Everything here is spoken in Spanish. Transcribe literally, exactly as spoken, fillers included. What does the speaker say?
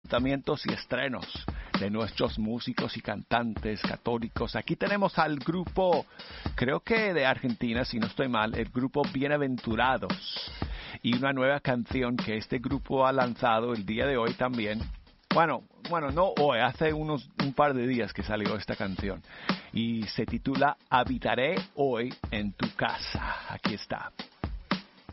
lanzamientos y estrenos de nuestros músicos y cantantes católicos. Aquí tenemos al grupo, creo que de Argentina, si no estoy mal, el grupo Bienaventurados, y una nueva canción que este grupo ha lanzado el día de hoy también. Bueno, bueno, no hoy, hace unos un par de días que salió esta canción y se titula Habitaré hoy en tu casa. Aquí está.